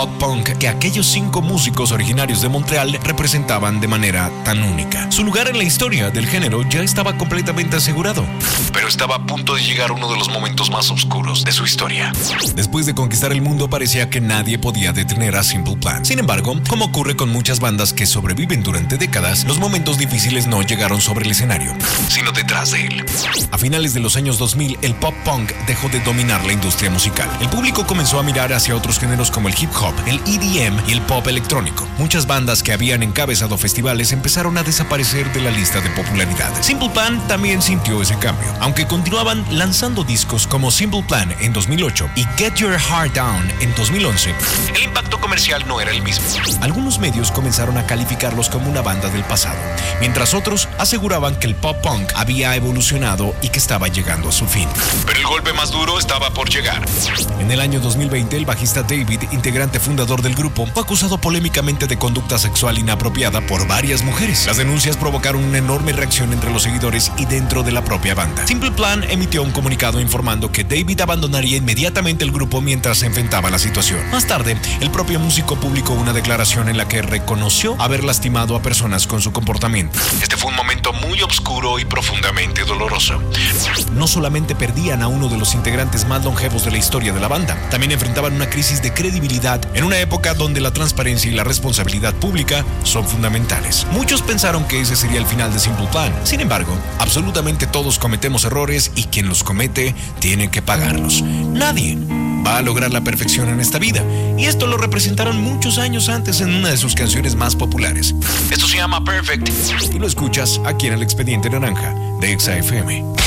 pop punk que aquellos 5 músicos originarios de Montreal representaban de manera tan única. Su lugar en la historia del género ya estaba completamente asegurado, pero estaba a punto de llegar uno de los momentos más oscuros de su historia. Después de conquistar el mundo, parecía que nadie podía detener a Simple Plan. Sin embargo, como ocurre con muchas bandas que sobreviven durante décadas, los momentos difíciles no llegaron sobre el escenario, sino detrás de él. A finales de los años 2000, el pop punk dejó de dominar la industria musical. El público comenzó a mirar hacia otros géneros como el hip hop, el EDM y el pop electrónico. Muchas bandas que habían encabezado festivales empezaron a desaparecer de la lista de popularidad. Simple Plan también sintió ese cambio. Aunque continuaban lanzando discos como Simple Plan en 2008 y Get Your Heart Down en 2011, el impacto comercial no era el mismo. Algunos medios comenzaron a calificarlos como una banda del pasado, mientras otros aseguraban que el pop punk había evolucionado y que estaba llegando a su fin. Pero el golpe más duro estaba por llegar. En el año 2020, el bajista David, integrante fundador del grupo, fue acusado polémicamente de conducta sexual inapropiada por varias mujeres. Las denuncias provocaron una enorme reacción entre los seguidores y dentro de la propia banda. Simple Plan emitió un comunicado informando que David abandonaría inmediatamente el grupo mientras se enfrentaba a la situación. Más tarde, el propio músico publicó una declaración en la que reconoció haber lastimado a personas con su comportamiento. Este fue un momento muy oscuro y profundamente doloroso. No solamente perdían a uno de los integrantes más longevos de la historia de la banda, también enfrentaban una crisis de credibilidad en una época donde la transparencia y la responsabilidad pública son fundamentales. Muchos pensaron que ese sería el final de Simple Plan. Sin embargo, absolutamente todos cometemos errores y quien los comete tiene que pagarlos. Nadie va a lograr la perfección en esta vida, y esto lo representaron muchos años antes en una de sus canciones más populares. Esto se llama Perfect y lo escuchas aquí en el Expediente Naranja de Exa FM.